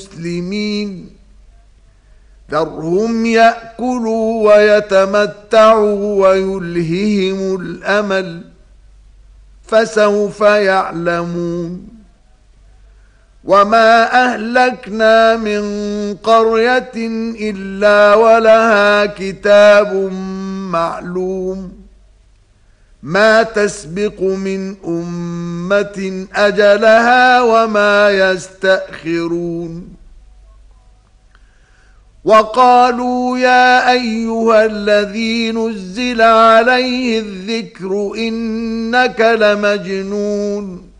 المسلمين ذرهم يأكلوا ويتمتعوا ويلههم الأمل فسوف يعلمون وما أهلكنا من قرية إلا ولها كتاب معلوم ما تسبق من أمة أجلها وما يستأخرون وقالوا يا أيها الذي نزل عليه الذكر إنك لمجنون